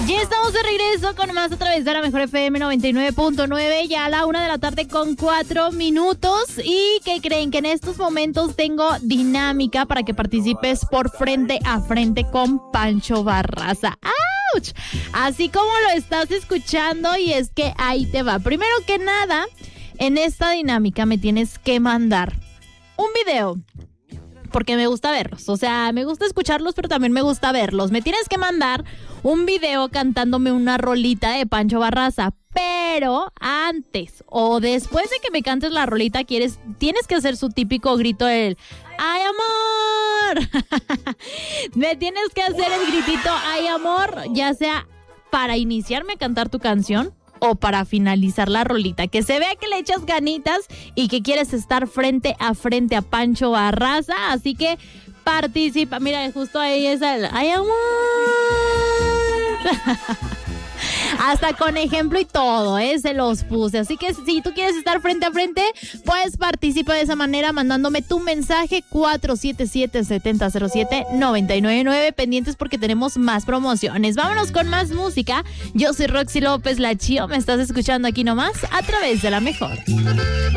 Ya estamos de regreso con más a través de la Mejor FM 99.9, ya a la 1:04 p.m. ¿Y qué creen? Que en estos momentos tengo dinámica para que participes por Frente a Frente con Pancho Barraza. ¡Auch! Así como lo estás escuchando, y es que ahí te va. Primero que nada, en esta dinámica me tienes que mandar un video, porque me gusta verlos, o sea, me gusta escucharlos, pero también me gusta verlos. Me tienes que mandar un video cantándome una rolita de Pancho Barraza, pero antes o después de que me cantes la rolita, tienes que hacer su típico grito, el ¡ay, amor! Me tienes que hacer el gritito ¡ay, amor!, ya sea para iniciarme a cantar tu canción o para finalizar la rolita, que se vea que le echas ganitas y que quieres estar frente a Pancho Barraza. Así que participa. Mira, justo ahí es el ¡ay, amor! Hasta con ejemplo y todo, se los puse. Así que si tú quieres estar frente a frente, pues participa de esa manera mandándome tu mensaje 477-7007-999. Pendientes porque tenemos más promociones. Vámonos con más música. Yo soy Roxy López, la Chío. Me estás escuchando aquí nomás a través de La Mejor.